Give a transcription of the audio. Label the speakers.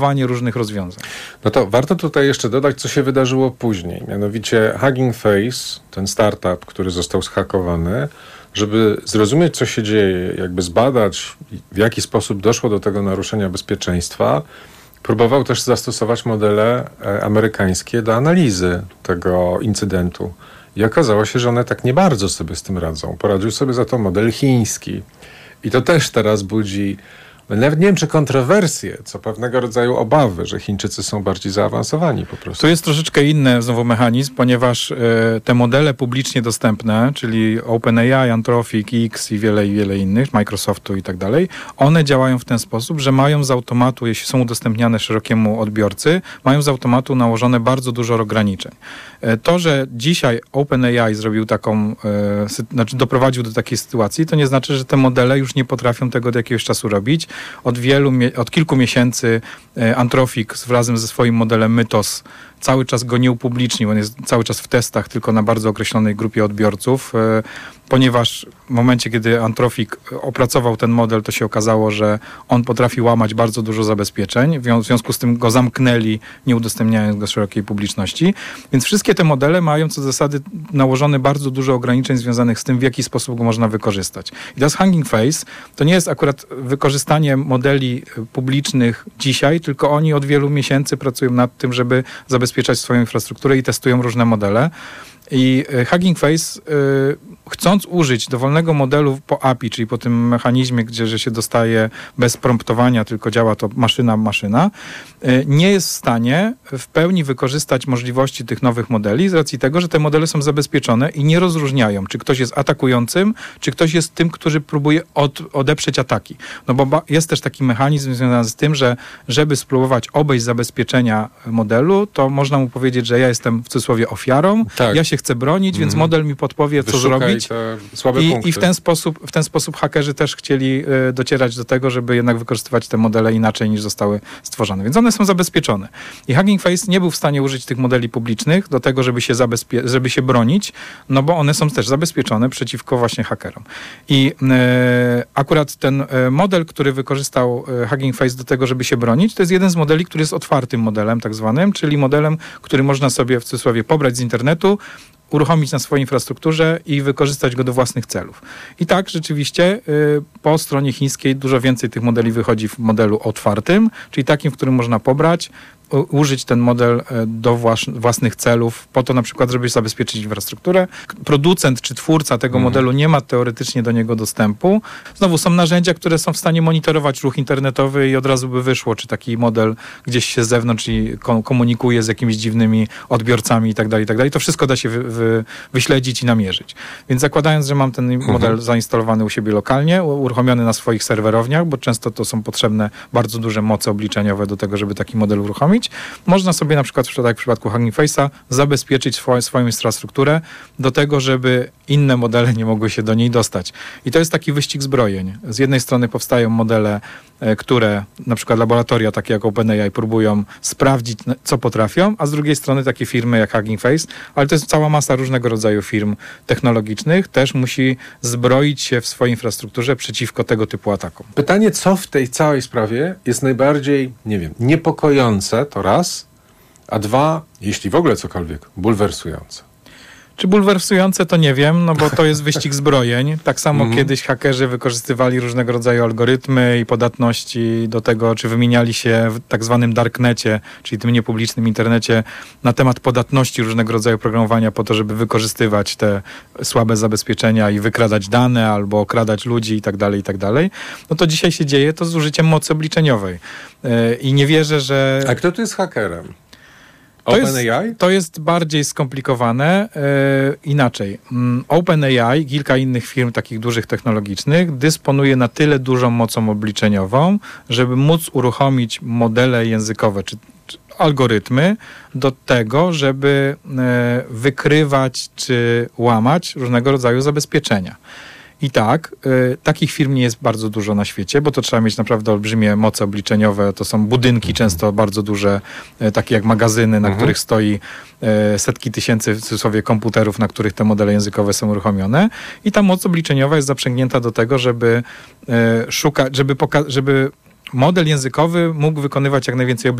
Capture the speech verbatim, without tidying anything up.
Speaker 1: różnych rozwiązań.
Speaker 2: No to warto tutaj jeszcze dodać, co się wydarzyło później. Mianowicie Hugging Face, ten startup, który został zhakowany, żeby zrozumieć, co się dzieje, jakby zbadać, w jaki sposób doszło do tego naruszenia bezpieczeństwa, próbował też zastosować modele amerykańskie do analizy tego incydentu. I okazało się, że one tak nie bardzo sobie z tym radzą. Poradził sobie za to model chiński. I to też teraz budzi, nawet nie wiem, czy kontrowersje, co pewnego rodzaju obawy, że Chińczycy są bardziej zaawansowani po prostu.
Speaker 1: Tu jest troszeczkę inny znowu mechanizm, ponieważ y, te modele publicznie dostępne, czyli OpenAI, Anthropic, X i wiele, i wiele innych, Microsoftu i tak dalej, one działają w ten sposób, że mają z automatu, jeśli są udostępniane szerokiemu odbiorcy, mają z automatu nałożone bardzo dużo ograniczeń. Y, to, że dzisiaj OpenAI zrobił taką, y, sy, znaczy doprowadził do takiej sytuacji, to nie znaczy, że te modele już nie potrafią tego do jakiegoś czasu robić. Od wielu, od kilku miesięcy Anthropic razem ze swoim modelem Mythos cały czas go nie upublicznił. On jest cały czas w testach tylko na bardzo określonej grupie odbiorców, ponieważ w momencie, kiedy Anthropic opracował ten model, to się okazało, że on potrafi łamać bardzo dużo zabezpieczeń. W związku z tym go zamknęli, nie udostępniając go szerokiej publiczności. Więc wszystkie te modele mają co do zasady nałożone bardzo dużo ograniczeń związanych z tym, w jaki sposób go można wykorzystać. I teraz Hugging Face to nie jest akurat wykorzystanie modeli publicznych dzisiaj, tylko oni od wielu miesięcy pracują nad tym, żeby zabezpieczać swoją infrastrukturę i testują różne modele. I Hugging Face, y, chcąc użyć dowolnego modelu po A P I, czyli po tym mechanizmie, gdzie że się dostaje bez promptowania, tylko działa to maszyna-maszyna, y, nie jest w stanie w pełni wykorzystać możliwości tych nowych modeli z racji tego, że te modele są zabezpieczone i nie rozróżniają, czy ktoś jest atakującym, czy ktoś jest tym, który próbuje od, odeprzeć ataki. No bo ba- jest też taki mechanizm związany z tym, że żeby spróbować obejść zabezpieczenia modelu, to można mu powiedzieć, że ja jestem w cudzysłowie ofiarą, tak. ja się chcę bronić, mm. więc model mi podpowie, co
Speaker 2: Wyszukaj
Speaker 1: zrobić.
Speaker 2: te słabe
Speaker 1: I,
Speaker 2: punkty.
Speaker 1: i w ten sposób, w ten sposób hakerzy też chcieli y, docierać do tego, żeby jednak wykorzystywać te modele inaczej niż zostały stworzone. Więc one są zabezpieczone. I Hugging Face nie był w stanie użyć tych modeli publicznych do tego, żeby się, zabezpie- żeby się bronić, no bo one są też zabezpieczone przeciwko właśnie hakerom. I y, akurat ten y, model, który wykorzystał y, Hugging Face do tego, żeby się bronić, to jest jeden z modeli, który jest otwartym modelem tak zwanym, czyli modelem, który można sobie w cudzysłowie pobrać z internetu, uruchomić na swojej infrastrukturze i wykorzystać go do własnych celów. I tak rzeczywiście y, po stronie chińskiej dużo więcej tych modeli wychodzi w modelu otwartym, czyli takim, w którym można pobrać, użyć ten model do własnych celów, po to na przykład, żeby zabezpieczyć infrastrukturę. Producent czy twórca tego mhm. modelu nie ma teoretycznie do niego dostępu. Znowu są narzędzia, które są w stanie monitorować ruch internetowy i od razu by wyszło, czy taki model gdzieś się z zewnątrz i komunikuje z jakimiś dziwnymi odbiorcami i tak dalej, i tak dalej. To wszystko da się wy, wy, wyśledzić i namierzyć. Więc zakładając, że mam ten mhm. model zainstalowany u siebie lokalnie, uruchomiony na swoich serwerowniach, bo często to są potrzebne bardzo duże moce obliczeniowe do tego, żeby taki model uruchomić, można sobie na przykład, tak w przypadku Hugging Face'a, zabezpieczyć swoją, swoją infrastrukturę do tego, żeby inne modele nie mogły się do niej dostać. I to jest taki wyścig zbrojeń. Z jednej strony powstają modele, które na przykład laboratoria takie jak OpenAI próbują sprawdzić, co potrafią, a z drugiej strony takie firmy jak Hugging Face, ale to jest cała masa różnego rodzaju firm technologicznych, też musi zbroić się w swojej infrastrukturze przeciwko tego typu atakom.
Speaker 2: Pytanie, co w tej całej sprawie jest najbardziej, nie wiem, niepokojące, to raz, a dwa, jeśli w ogóle cokolwiek, bulwersujące.
Speaker 1: Czy bulwersujące, to nie wiem, no bo to jest wyścig zbrojeń. Tak samo mm-hmm. kiedyś hakerzy wykorzystywali różnego rodzaju algorytmy i podatności do tego, czy wymieniali się w tak zwanym darknecie, czyli tym niepublicznym internecie, na temat podatności różnego rodzaju programowania po to, żeby wykorzystywać te słabe zabezpieczenia i wykradać dane albo okradać ludzi i tak dalej, i tak dalej. No to dzisiaj się dzieje to z użyciem mocy obliczeniowej. Yy, I nie wierzę, że...
Speaker 2: A kto tu jest hakerem?
Speaker 1: To jest, to jest bardziej skomplikowane. Yy, inaczej. Yy, OpenAI i kilka innych firm takich dużych technologicznych dysponuje na tyle dużą mocą obliczeniową, żeby móc uruchomić modele językowe czy, czy algorytmy do tego, żeby yy, wykrywać czy łamać różnego rodzaju zabezpieczenia. I tak, y, takich firm nie jest bardzo dużo na świecie, bo to trzeba mieć naprawdę olbrzymie moce obliczeniowe. To są budynki mhm. często bardzo duże, y, takie jak magazyny, na mhm. których stoi y, setki tysięcy w cudzysłowie komputerów, na których te modele językowe są uruchomione. I ta moc obliczeniowa jest zaprzęgnięta do tego, żeby y, szukać, żeby, poka- żeby model językowy mógł wykonywać jak najwięcej